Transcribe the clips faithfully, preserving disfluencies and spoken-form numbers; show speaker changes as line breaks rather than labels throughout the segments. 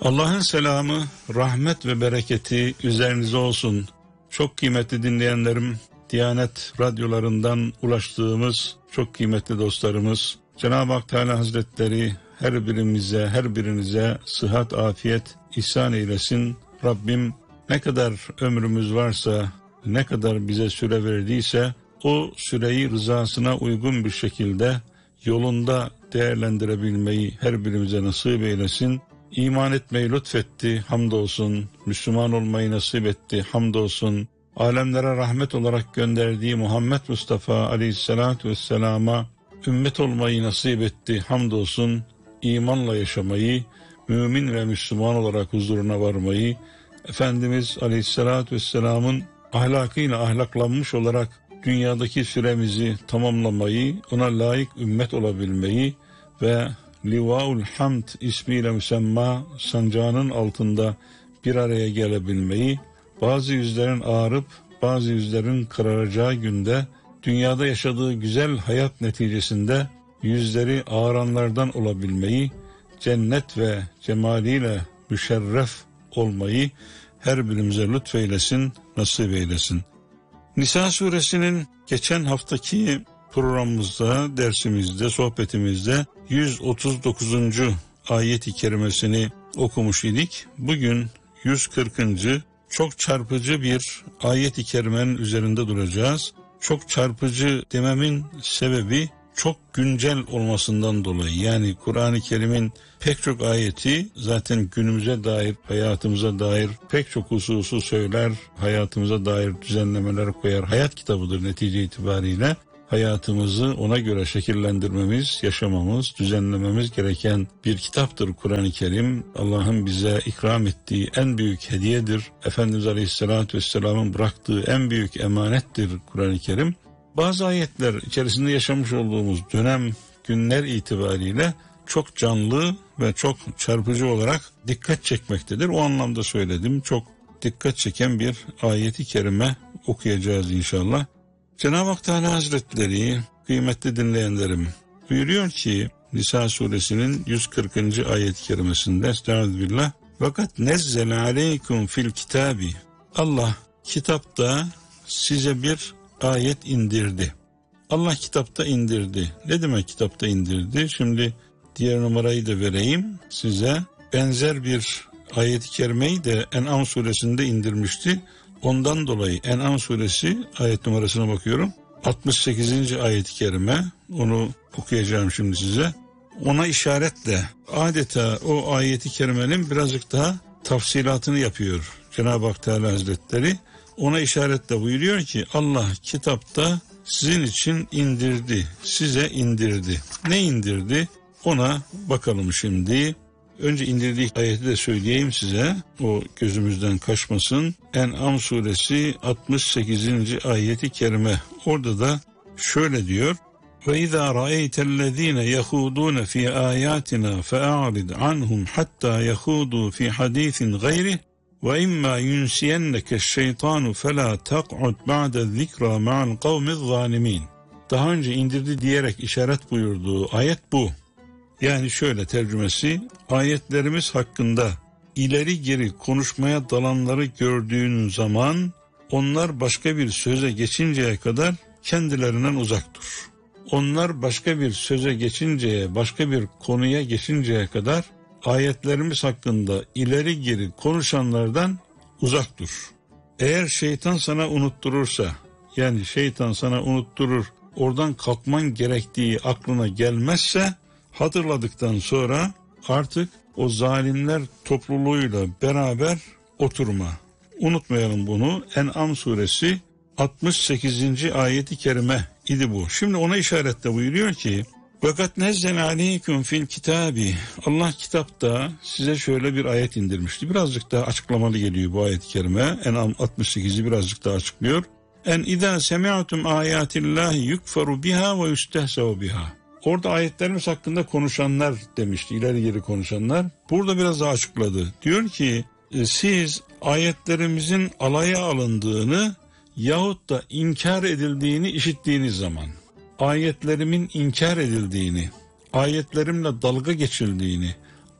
Allah'ın selamı, rahmet ve bereketi üzerinize olsun. Çok kıymetli dinleyenlerim, Diyanet radyolarından ulaştığımız çok kıymetli dostlarımız, Cenab-ı Hak Teala Hazretleri her birimize, her birinize sıhhat, afiyet ihsan eylesin. Rabbim ne kadar ömrümüz varsa, ne kadar bize süre verdiyse, o süreyi rızasına uygun bir şekilde yolunda değerlendirebilmeyi her birimize nasip eylesin. İman etmeyi lütfetti, hamdolsun. Müslüman olmayı nasip etti, hamdolsun. Alemlere rahmet olarak gönderdiği Muhammed Mustafa Aleyhisselatü Vesselam'a ümmet olmayı nasip etti, hamdolsun. İmanla yaşamayı, mümin ve Müslüman olarak huzuruna varmayı, Efendimiz Aleyhisselatü Vesselam'ın ahlakıyla ahlaklanmış olarak dünyadaki süremizi tamamlamayı, ona layık ümmet olabilmeyi ve Livaul Hamd ismiyle müsemma sancağının altında bir araya gelebilmeyi, bazı yüzlerin ağarıp bazı yüzlerin kararacağı günde dünyada yaşadığı güzel hayat neticesinde yüzleri ağaranlardan olabilmeyi, cennet ve cemaliyle müşerref olmayı her birimize lütfeylesin, nasip eylesin. Nisa suresinin geçen haftaki programımızda, dersimizde, sohbetimizde yüz otuz dokuzuncu ayet-i kerimesini okumuş idik. Bugün yüz kırkıncı çok çarpıcı bir ayet-i kerimenin üzerinde duracağız. Çok çarpıcı dememin sebebi çok güncel olmasından dolayı. Yani Kur'an-ı Kerim'in pek çok ayeti zaten günümüze dair, hayatımıza dair pek çok hususu söyler, hayatımıza dair düzenlemeler koyar. Hayat kitabıdır netice itibariyle. Hayatımızı ona göre şekillendirmemiz, yaşamamız, düzenlememiz gereken bir kitaptır Kur'an-ı Kerim. Allah'ın bize ikram ettiği en büyük hediyedir. Efendimiz Aleyhisselatü Vesselam'ın bıraktığı en büyük emanettir Kur'an-ı Kerim. Bazı ayetler içerisinde yaşamış olduğumuz dönem, günler itibariyle çok canlı ve çok çarpıcı olarak dikkat çekmektedir. O anlamda söyledim. Çok dikkat çeken bir ayeti kerime okuyacağız inşallah. Cenab-ı Hak Teala Hazretleri, kıymetli dinleyenlerim, buyuruyor ki Nisa suresinin yüz kırkıncı ayet-i kerimesinde Estağfirullah. Fakat nezzele aleykum fil kitabi. Allah kitapta size bir ayet indirdi. Allah kitapta indirdi. Ne demek kitapta indirdi? Şimdi diğer numarayı da vereyim size. Benzer bir ayet-i kerimeyi de En'am suresinde indirmişti. Ondan dolayı En'am suresi ayet numarasına bakıyorum. altmış sekizinci ayet-i kerime, onu okuyacağım şimdi size. Ona işaretle adeta o ayet-i kerimenin birazcık daha tafsilatını yapıyor Cenab-ı Hak Teala Hazretleri. Ona işaretle buyuruyor ki Allah kitapta sizin için indirdi, size indirdi. Ne indirdi? Ona bakalım şimdi. Önce indirdiği ayeti de söyleyeyim size, o gözümüzden kaçmasın. En'am suresi altmış sekizinci ayeti kerime. Orada da şöyle diyor. Ve izâ ra'eytellezîne yehûdûne fî âyâtinâ fe'a'rid anhum hattâ yehûdû fî hadîsin gayrih ve immâ yunsiyenneke'ş-şeytânu felâ tak'ud ba'de zikrâ ma'al kavmiz zâlimîn. Daha önce indirdi diyerek işaret buyurduğu ayet bu. Yani şöyle tercümesi, ayetlerimiz hakkında ileri geri konuşmaya dalanları gördüğün zaman onlar başka bir söze geçinceye kadar kendilerinden uzak dur. Onlar başka bir söze geçinceye, başka bir konuya geçinceye kadar ayetlerimiz hakkında ileri geri konuşanlardan uzak dur. Eğer şeytan sana unutturursa, yani şeytan sana unutturur, oradan kalkman gerektiği aklına gelmezse, hatırladıktan sonra artık o zalimler topluluğuyla beraber oturma. Unutmayalım bunu. En'am suresi altmış sekizinci ayeti kerime idi bu. Şimdi ona işaretle buyuruyor ki fakat nezzen aleyküm fil kitabi. Allah kitapta size şöyle bir ayet indirmişti. Birazcık daha açıklamalı geliyor bu ayet-i kerime. En'am altmış sekizi birazcık daha açıklıyor. En idâ semi'tum âyâtillâhi yukferu biha ve yüstehsevu biha. Orada ayetlerimiz hakkında konuşanlar demişti, ileri geri konuşanlar. Burada biraz daha açıkladı. Diyor ki siz ayetlerimizin alaya alındığını yahut da inkar edildiğini işittiğiniz zaman, ayetlerimin inkar edildiğini, ayetlerimle dalga geçildiğini,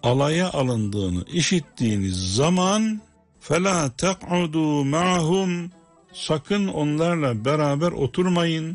alaya alındığını işittiğiniz zaman فَلَا تَقْعُدُوا مَعَهُمْ sakın onlarla beraber oturmayın.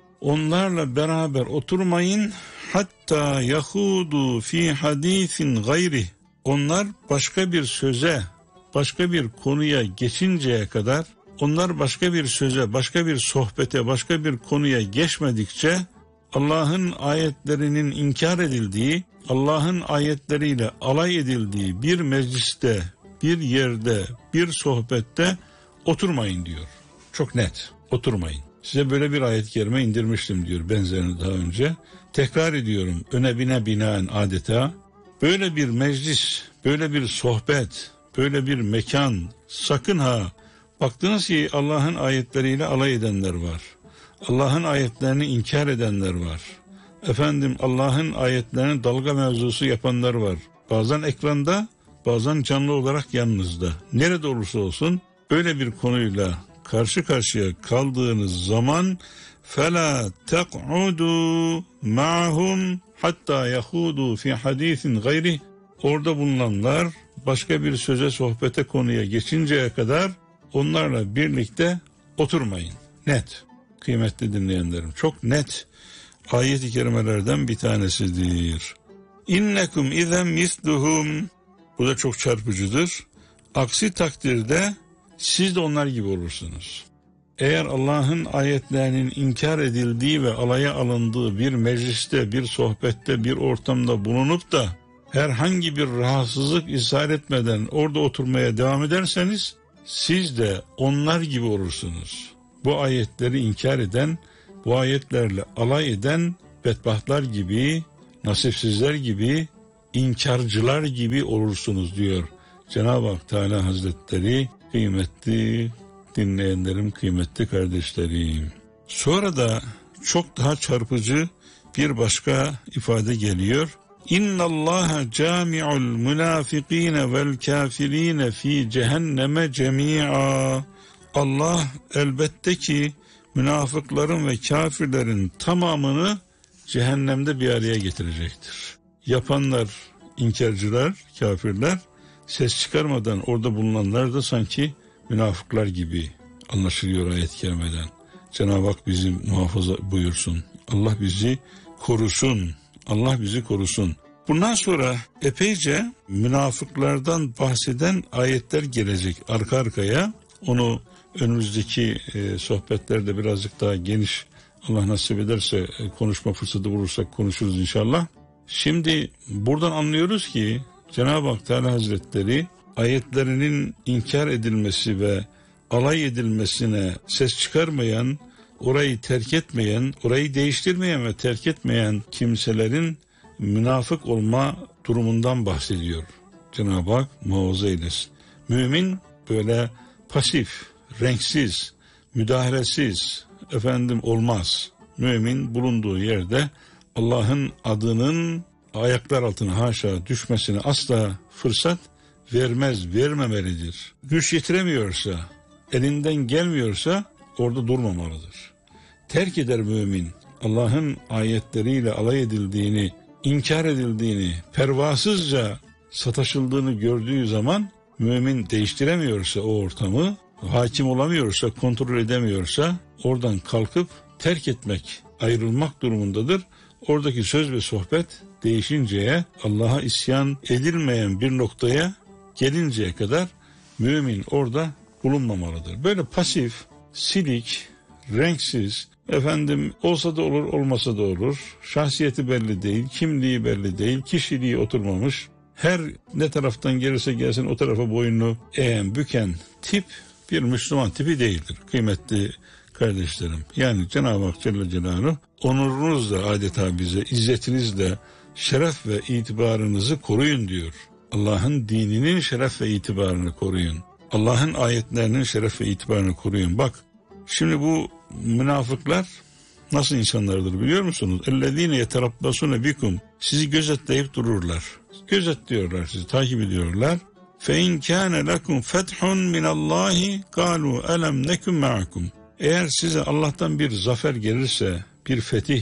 Onlarla beraber oturmayın. Hatta yahudu fi hadisin gayri. Onlar başka bir söze, başka bir konuya geçinceye kadar, onlar başka bir söze, başka bir sohbete, başka bir konuya geçmedikçe Allah'ın ayetlerinin inkar edildiği, Allah'ın ayetleriyle alay edildiği bir mecliste, bir yerde, bir sohbette oturmayın diyor. Çok net, oturmayın. Size böyle bir ayet-i kerime indirmiştim diyor benzerini daha önce. Tekrar ediyorum, öne bine binaen adeta. Böyle bir meclis, böyle bir sohbet, böyle bir mekan sakın ha. Baktınız ki Allah'ın ayetleriyle alay edenler var. Allah'ın ayetlerini inkar edenler var. Efendim Allah'ın ayetlerini dalga mevzusu yapanlar var. Bazen ekranda, bazen canlı olarak yanınızda. Nerede olursa olsun öyle bir konuyla karşı karşıya kaldığınız zaman فَلَا تَقْعُدُوا مَعَهُمْ hatta yahudu fi hadisin gayri. Orada bulunanlar başka bir söze, sohbete, konuya geçinceye kadar onlarla birlikte oturmayın. Net. Kıymetli dinleyenlerim, çok net ayet-i kerimelerden bir tanesidir. İnnekum izen misluhum. Bu da çok çarpıcıdır. Aksi takdirde siz de onlar gibi olursunuz. Eğer Allah'ın ayetlerinin inkar edildiği ve alaya alındığı bir mecliste, bir sohbette, bir ortamda bulunup da herhangi bir rahatsızlık izhar etmeden orada oturmaya devam ederseniz siz de onlar gibi olursunuz. Bu ayetleri inkar eden, bu ayetlerle alay eden bedbahtlar gibi, nasipsizler gibi, inkarcılar gibi olursunuz diyor Cenab-ı Hak Teala Hazretleri. Kıymetli dinleyenlerim, kıymetli kardeşlerim. Sonra da çok daha çarpıcı bir başka ifade geliyor. İnna Allaha cami'ul münafikine vel kafirine fi cehenneme cemi'a. Allah elbette ki münafıkların ve kafirlerin tamamını cehennemde bir araya getirecektir. Yapanlar, inkarcılar, kafirler, ses çıkarmadan orada bulunanlar da sanki münafıklar gibi anlaşılıyor ayet-i kerimeden. Cenab-ı Hak bizi muhafaza buyursun. Allah bizi korusun. Allah bizi korusun. Bundan sonra epeyce münafıklardan bahseden ayetler gelecek arka arkaya. Onu önümüzdeki e, sohbetlerde birazcık daha geniş, Allah nasip ederse e, konuşma fırsatı bulursak konuşuruz inşallah. Şimdi buradan anlıyoruz ki Cenab-ı Hak Teala Hazretleri ayetlerinin inkar edilmesi ve alay edilmesine ses çıkarmayan, orayı terk etmeyen, orayı değiştirmeyen ve terk etmeyen kimselerin münafık olma durumundan bahsediyor. Cenab-ı Hak muhafaza eylesin. Mümin böyle pasif, renksiz, müdahalesiz efendim olmaz. Mümin bulunduğu yerde Allah'ın adının ayaklar altına haşa düşmesine asla fırsat vermez, vermemelidir. Güç yetiremiyorsa, elinden gelmiyorsa orada durmamalıdır. Terk eder mümin Allah'ın ayetleriyle alay edildiğini, inkar edildiğini, pervasızca sataşıldığını gördüğü zaman mümin değiştiremiyorsa o ortamı, hakim olamıyorsa, kontrol edemiyorsa oradan kalkıp terk etmek, ayrılmak durumundadır. Oradaki söz ve sohbet değişinceye, Allah'a isyan edilmeyen bir noktaya gelinceye kadar mümin orada bulunmamalıdır. Böyle pasif, silik, renksiz, efendim olsa da olur, olmasa da olur, şahsiyeti belli değil, kimliği belli değil, kişiliği oturmamış, her ne taraftan gelirse gelsin o tarafa boynunu eğen, büken tip bir Müslüman tipi değildir kıymetli kardeşlerim. Yani Cenab-ı Hak Celle Celaluhu onurunuzla adeta bize, izzetinizle şeref ve itibarınızı koruyun diyor. Allah'ın dininin şeref ve itibarını koruyun. Allah'ın ayetlerinin şeref ve itibarını koruyun. Bak şimdi bu münafıklar nasıl insanlardır biliyor musunuz? اَلَّذ۪ينَ يَتَرَبَّسُونَ بِكُمْ Sizi gözetleyip dururlar. Gözetliyorlar sizi, takip ediyorlar. فَاِنْ كَانَ لَكُمْ فَتْحٌ مِنَ اللّٰهِ قَالُوا أَلَمْ نَكُمْ مَعَكُمْ Eğer size Allah'tan bir zafer gelirse, bir fetih,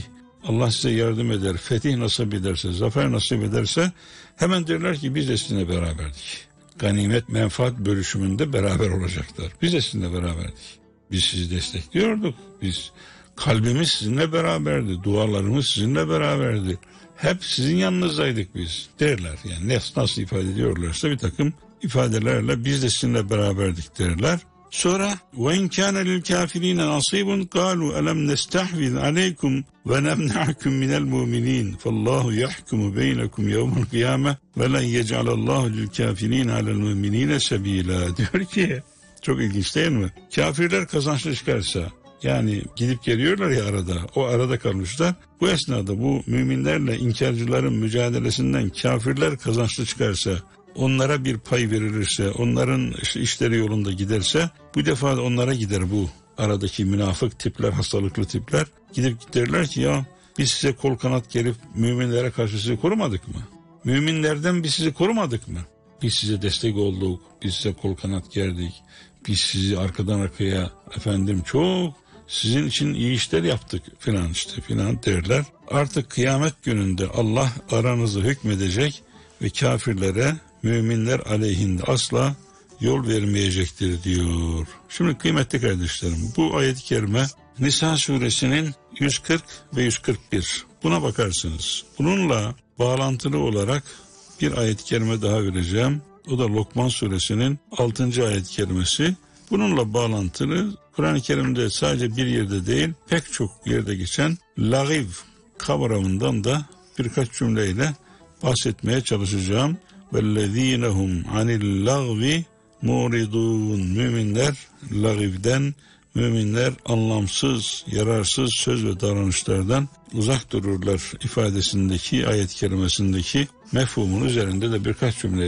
Allah size yardım eder, fetih nasip ederse, zafer nasip ederse hemen derler ki biz de sizinle beraberdik. Ganimet, menfaat bölüşümünde beraber olacaklar. Biz de sizinle beraberdik. Biz sizi destekliyorduk. Biz kalbimiz sizinle beraberdi. Dualarımız sizinle beraberdi. Hep sizin yanınızdaydık biz derler. Yani nasıl, nasıl ifade ediyorlarsa bir takım ifadelerle biz de sizinle beraberdik derler. Sonra وَاِنْ كَانَ لِلْكَافِر۪ينَ نَصِيبٌ قَالُوا أَلَمْ نَسْتَحْوِذْ عَلَيْكُمْ وَنَمْنَعْكُمْ مِنَ الْمُؤْمِنِينَ فَاللّٰهُ يَحْكُمُ بَيْنَكُمْ يَوْمَ الْقِيَامَةِ وَلَنْ يَجْعَلَ اللّٰهُ لِلْكَافِر۪ينَ عَلَى الْمُؤْمِن۪ينَ سَب۪يلًا. Diyor ki, çok ilginç değil mi? Kafirler kazançlı çıkarsa, yani gidip geliyorlar ya arada, o arada kalmışlar. Bu esnada bu müminlerle inkarcıların mücadelesinden kafirler kazançlı çıkarsa, onlara bir pay verilirse, onların işte işleri yolunda giderse, bu defa da onlara gider bu aradaki münafık tipler, hastalıklı tipler. Gidip derler ki ya biz size kol kanat gerip müminlere karşı sizi korumadık mı? Müminlerden biz sizi korumadık mı? Biz size destek olduk, biz size kol kanat gerdik, biz sizi arkadan arkaya efendim çok sizin için iyi işler yaptık filan işte filan derler. Artık kıyamet gününde Allah aranızı hükmedecek ve kafirlere müminler aleyhinde asla yol vermeyecektir diyor. Şimdi kıymetli kardeşlerim, bu ayet-i kerime Nisa suresinin yüz kırk ve yüz kırk bir. Buna bakarsınız. Bununla bağlantılı olarak bir ayet-i kerime daha vereceğim. O da Lokman suresinin altıncı ayet-i kerimesi. Bununla bağlantılı Kur'an-ı Kerim'de sadece bir yerde değil, pek çok yerde geçen lagiv kavramından da birkaç cümleyle bahsetmeye çalışacağım. وَالَّذ۪ينَ هُمْ عَنِ اللَّغْوِ مُورِضُونَ. Müminler lagivden, müminler anlamsız, yararsız söz ve davranışlardan uzak dururlar ifadesindeki ayet-i kerimesindeki mefhumun üzerinde de birkaç cümle